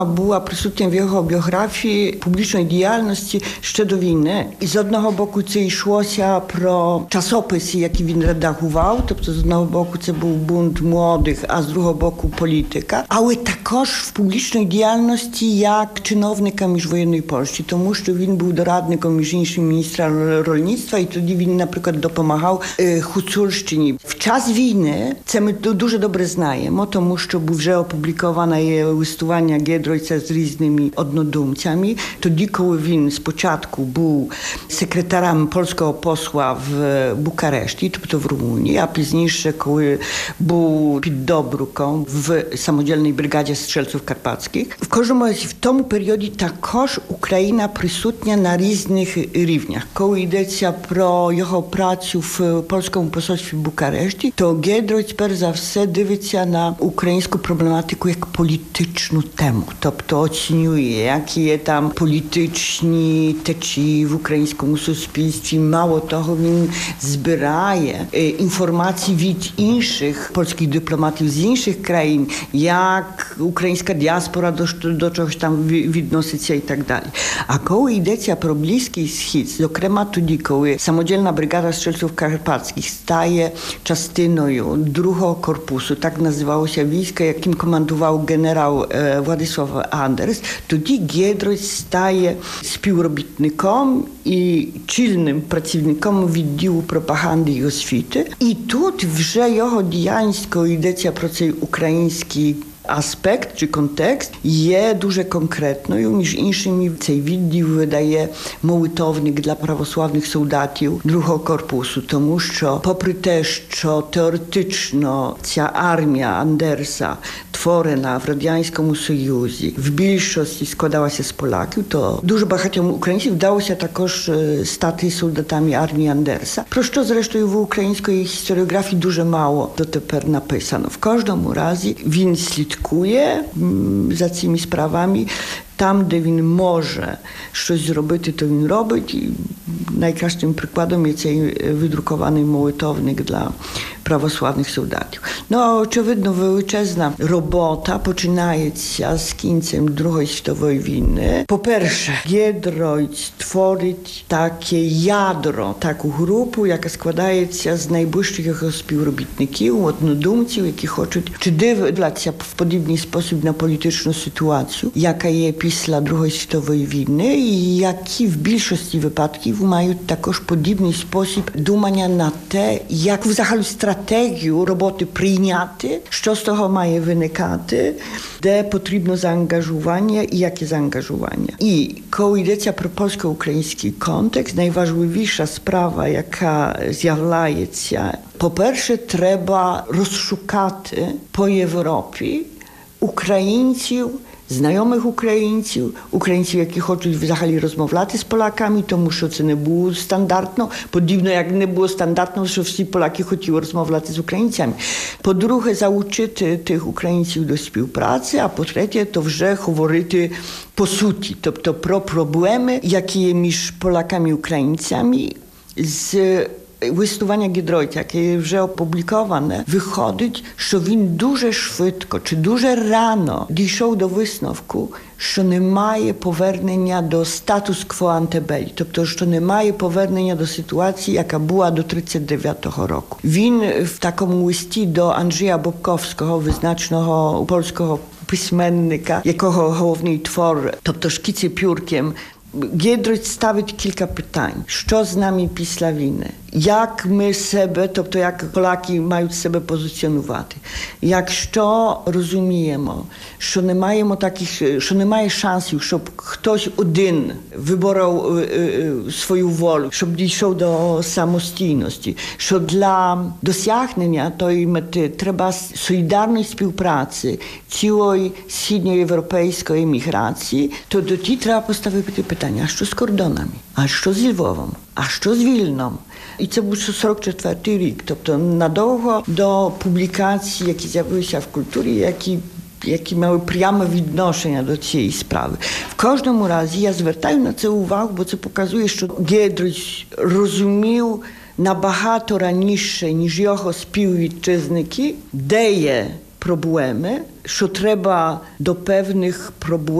була присутня в його біографії публічної діяльності ще до війни. І з одного боку це йшлося про часописи, які він редагував, тобто з одного боку це був бунт молодих, а з другого боку політика, але також в публічної діяльності як чиновника міжвоєнної Польщі, тому що він був дорадником, між іншим, міністра rolnictwa і тоді він, наприклад, допомагав Гуцульщині. В час війни, це ми дуже добре знаємо, тому що вже опубліковано є листування Giedroycia з різними однодумцями. Тоді, коли він спочатку був секретарем польського посла в Букарешті, тобто в Румунії, а пізніше, коли був під Добруką в самодільній бригаді стрільців карпатських. В кожному разі, в тому періоді також Україна присутня на різних рівнях. Коли йдеться про його працю в польському посольстві в Букарешті, то Giedroyć перш за все дивиться на українську проблематику як політичну тему. Тобто оцінює, які є там політичні течії в українському суспільстві. Мало того, він збирає інформації від інших польських дипломатів з інших країн, як українська діаспора до чогось там відноситься і так далі. А коли йдеться про Близький Схід, зокрема тоді, коли самодільна бригада стрільців карпатських стає частиною другого корпусу, так називалося військо, яким командував генерал Władysław Anders, тоді Giedroyć стає співробітником і чільним працівником відділу пропаганди і освіти. І тут вже його діяльність, коли йдеться про цей український аспект чи контекст, є дуже конкретною. Між іншими, цей відділ видає молитовник для православних солдатів другого корпусу, тому що, попри те, що теоретично ця армія Андерса, творена в Радянському Союзі, в більшості складалася з поляків, то дуже багатьом українців вдалося також стати солдатами армії Андерса, про що, зрештою, в української історіографії дуже мало дотепер написано. В кожному разі він слідкує за цими справами. Там, де він може щось зробити, то він робить. І найкращим прикладом є цей видрукований молитовник для православних солдатів. Ну, а очевидно, величезна робота починається з кінцем Другої світової війни. По-перше, Giedroyć творить таке ядро, таку групу, яка складається з найближчих його співробітників, однодумців, які хочуть чи дивляться в подібний спосіб на політичну ситуацію, яка є після Другої світової війни, і які в більшості випадків мають також подібний спосіб думання на те, як взагалі стратегію роботи прийняти, що з того має виникати, де потрібно заангажування і яке заангажування. І коли йдеться про польсько-український контекст, найважливіша справа, яка з'являється, по-перше, треба розшукати по Європі українців, знайомих українців, які хочуть взагалі розмовляти з поляками, тому що це не було стандартно, подібно як не було стандартно, що всі поляки хотіли розмовляти з українцями. По-друге, залучити тих українців до співпраці, а по-третє, то вже говорити по суті, тобто про проблеми, які є між поляками і українцями. З листування Giedroycia, яке вже опубліковане, виходить, що він дуже швидко чи дуже рано дійшов до висновку, що немає повернення до статус-кво антебелі, тобто, що немає повернення до ситуації, яка була до 1939 року. Він в такому листі до Андрія Бобковського, визначного польського письменника, якого головний твор, тобто «Шкіці пюрkiem», Giedroyć ставить кілька питань. Що з нами після війни? Як ми себе, тобто як поляки мають себе позиціонувати? Якщо розуміємо, що не маємо таких, що немає шансів, щоб хтось один виборов свою волю, щоб дійшов до самостійності, що для досягнення тої мети треба солідарної співпраці цілої східноєвропейської міграції, то тоді треба поставити питання, а що з кордонами? А що з Львовом? А що з Вільном? І це був 44-й рік, тобто надовго до публікацій, які з'явилися в культурі, які мали пряме відношення до цієї справи. В кожному разі я звертаю на це увагу, бо це показує, що Giedroyć розумів набагато раніше, ніж його співвітчизники, де є проблеми, що треба до певних проблем